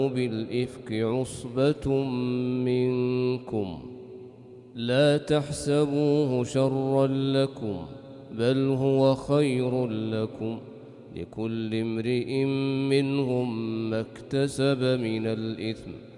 بالإفك عصبة منكم لا تحسبوه شرا لكم بل هو خير لكم لكل امرئ منهم ما اكتسب من الإثم